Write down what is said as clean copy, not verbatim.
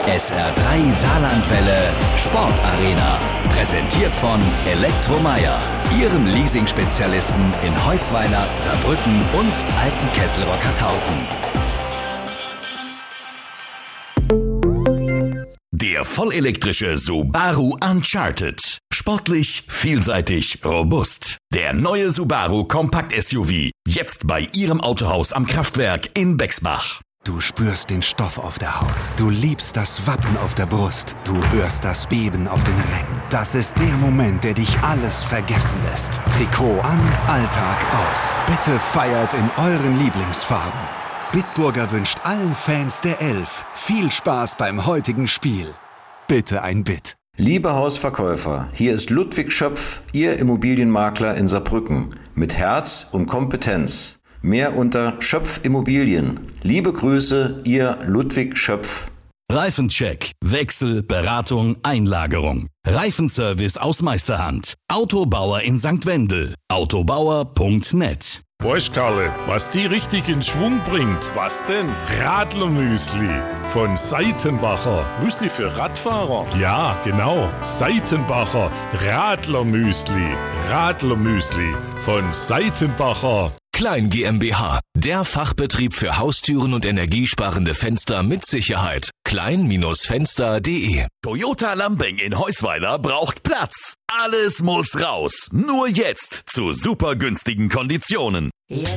SR3 Saarlandwelle Sportarena. Präsentiert von Elektromeyer, Ihrem Leasing-Spezialisten in Heusweiler, Saarbrücken und Altenkessel-Rockershausen. Der vollelektrische Subaru Uncharted. Sportlich, vielseitig, robust. Der neue Subaru Kompakt-SUV. Jetzt bei Ihrem Autohaus am Kraftwerk in Bexbach. Du spürst den Stoff auf der Haut. Du liebst das Wappen auf der Brust. Du hörst das Beben auf den Rängen. Das ist der Moment, der dich alles vergessen lässt. Trikot an, Alltag aus. Bitte feiert in euren Lieblingsfarben. Bitburger wünscht allen Fans der Elf viel Spaß beim heutigen Spiel. Bitte ein Bit. Liebe Hausverkäufer, hier ist Ludwig Schöpf, Ihr Immobilienmakler in Saarbrücken. Mit Herz und Kompetenz. Mehr unter Schöpf Immobilien. Liebe Grüße, Ihr Ludwig Schöpf. Reifencheck, Wechsel, Beratung, Einlagerung. Reifenservice aus Meisterhand. Autobauer in St. Wendel. Autobauer.net. Bosch Karle, was die richtig in Schwung bringt. Was denn? Radlermüsli von Seitenbacher. Müsli für Radfahrer? Ja, genau. Seitenbacher Radlermüsli. Radlermüsli von Seitenbacher. Klein GmbH, der Fachbetrieb für Haustüren und energiesparende Fenster mit Sicherheit. Klein-Fenster.de. Toyota Lambing in Heusweiler braucht Platz. Alles muss raus. Nur jetzt zu super günstigen Konditionen. Jetzt